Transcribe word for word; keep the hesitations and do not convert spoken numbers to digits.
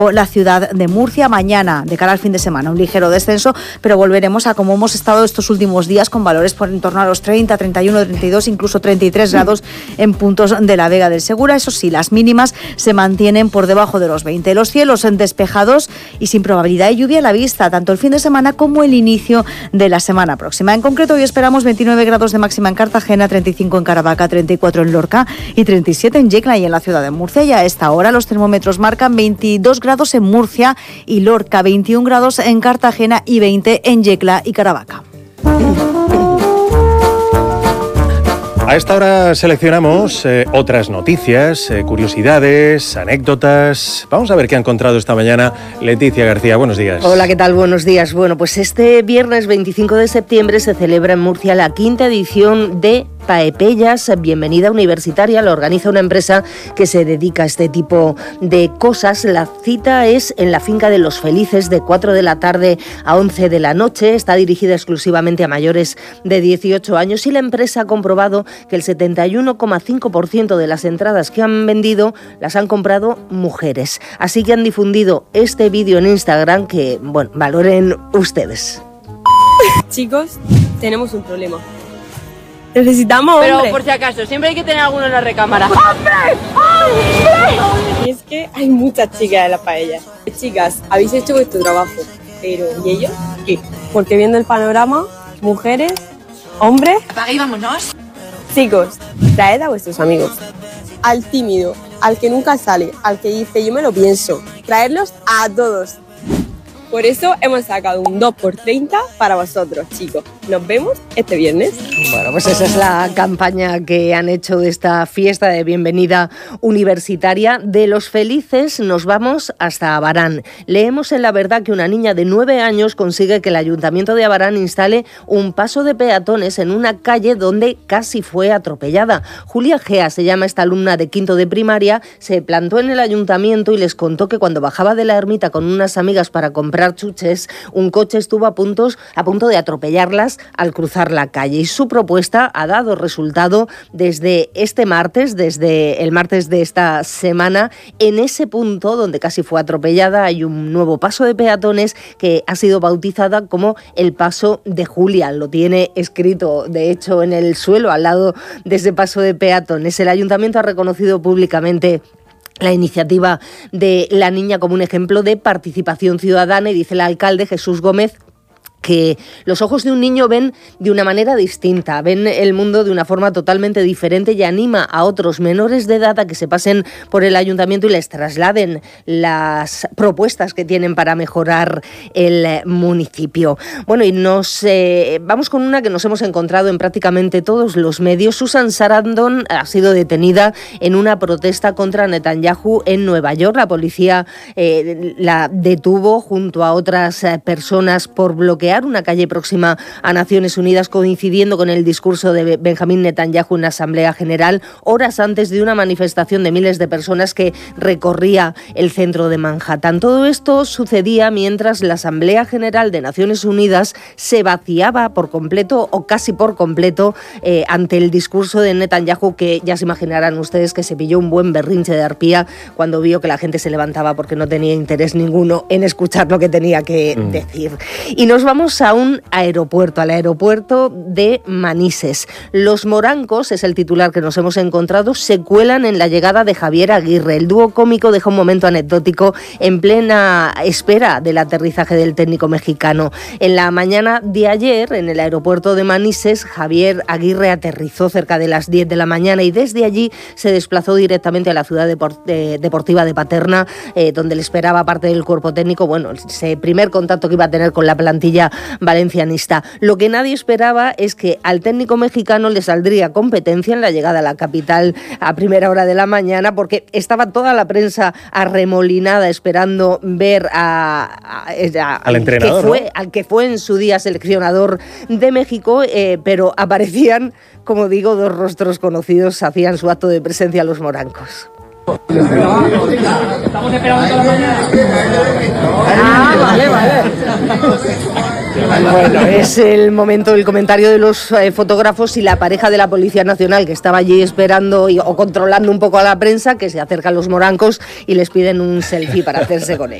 la ciudad de Murcia. Mañana, de cara al fin de semana, un ligero descenso, pero volveremos a como hemos estado estos últimos días, con valores por en torno a los treinta, treinta y uno, treinta y dos, incluso treinta y tres grados en puntos de la Vega del Segura. Eso sí, las mínimas se mantienen por debajo de los veinte. Los cielos despejados y sin probabilidad de lluvia a la vista, tanto el fin de semana como el inicio de la semana próxima. En concreto, hoy esperamos veintinueve grados de máxima en Cartagena, treinta y cinco en Caravaca, treinta y cuatro en Lorca y treinta y siete en Yecla y en la ciudad de Murcia. Y a esta hora los termómetros marcan veintidós grados en Murcia y Lorca, veintiún grados en Cartagena y veinte en Yecla y Caravaca. A esta hora seleccionamos eh, otras noticias, eh, curiosidades, anécdotas. Vamos a ver qué ha encontrado esta mañana Leticia García. Buenos días. Hola, ¿qué tal? Buenos días. Bueno, pues este viernes veinticinco de septiembre se celebra en Murcia la quinta edición de Paepellas, Bienvenida Universitaria. Lo organiza una empresa que se dedica a este tipo de cosas. La cita es en la finca de Los Felices, de cuatro de la tarde a once de la noche. Está dirigida exclusivamente a mayores de dieciocho años y la empresa ha comprobado que el setenta y uno coma cinco por ciento de las entradas que han vendido las han comprado mujeres. Así que han difundido este vídeo en Instagram que, bueno, valoren ustedes. Chicos, tenemos un problema. Necesitamos hombre. Pero por si acaso, siempre hay que tener alguno en la recámara. ¡Hombre! ¡Hombre! Y es que hay muchas chicas en la paella. Chicas, habéis hecho vuestro trabajo, pero ¿y ellos qué? Porque viendo el panorama, mujeres, hombres... Apaga y vámonos. Chicos, traed a vuestros amigos. Al tímido, al que nunca sale, al que dice yo me lo pienso. Traerlos a todos. Por eso hemos sacado un dos por treinta para vosotros, chicos. Nos vemos este viernes. Bueno, pues esa es la campaña que han hecho de esta fiesta de bienvenida universitaria. De Los Felices nos vamos hasta Abarán. Leemos en La Verdad que una niña de nueve años consigue que el Ayuntamiento de Abarán instale un paso de peatones en una calle donde casi fue atropellada. Julia Gea se llama esta alumna de quinto de primaria, se plantó en el ayuntamiento y les contó que cuando bajaba de la ermita con unas amigas para comprar chuches, un coche estuvo a, puntos, a punto de atropellarlas al cruzar la calle. Y su propuesta ha dado resultado desde este martes, desde el martes de esta semana. En ese punto donde casi fue atropellada hay un nuevo paso de peatones que ha sido bautizada como el Paso de Julia. Lo tiene escrito, de hecho, en el suelo al lado de ese paso de peatones. El ayuntamiento ha reconocido públicamente la iniciativa de la niña como un ejemplo de participación ciudadana y dice el alcalde Jesús Gómez que los ojos de un niño ven de una manera distinta, ven el mundo de una forma totalmente diferente y anima a otros menores de edad a que se pasen por el ayuntamiento y les trasladen las propuestas que tienen para mejorar el municipio. Bueno, y nos eh, vamos con una que nos hemos encontrado en prácticamente todos los medios. Susan Sarandon ha sido detenida en una protesta contra Netanyahu en Nueva York. La policía eh, la detuvo junto a otras eh, personas por bloquear una calle próxima a Naciones Unidas, coincidiendo con el discurso de Benjamín Netanyahu en la Asamblea General, horas antes de una manifestación de miles de personas que recorría el centro de Manhattan. Todo esto sucedía mientras la Asamblea General de Naciones Unidas se vaciaba por completo o casi por completo eh, ante el discurso de Netanyahu, que ya se imaginarán ustedes que se pilló un buen berrinche de arpía cuando vio que la gente se levantaba porque no tenía interés ninguno en escuchar lo que tenía que mm. decir. Y nos vamos a un aeropuerto, al aeropuerto de Manises. Los morancos, es el titular que nos hemos encontrado, se cuelan en la llegada de Javier Aguirre. El dúo cómico deja un momento anecdótico en plena espera del aterrizaje del técnico mexicano. En la mañana de ayer, en el aeropuerto de Manises, Javier Aguirre aterrizó cerca de las diez de la mañana y desde allí se desplazó directamente a la ciudad deport- eh, deportiva de Paterna, eh, donde le esperaba parte del cuerpo técnico. Bueno, ese primer contacto que iba a tener con la plantilla valencianista. Lo que nadie esperaba es que al técnico mexicano le saldría competencia en la llegada a la capital a primera hora de la mañana, porque estaba toda la prensa arremolinada esperando ver a, a, a, al entrenador, que fue, ¿no? al que fue en su día seleccionador de México, eh, pero aparecían, como digo, dos rostros conocidos, hacían su acto de presencia los morancos. Estamos esperando toda la mañana. Ah, vale, vale. Bueno, es el momento del comentario de los eh, fotógrafos y la pareja de la Policía Nacional que estaba allí esperando y, o controlando un poco a la prensa, que se acercan los morancos y les piden un selfie para hacerse con ellos.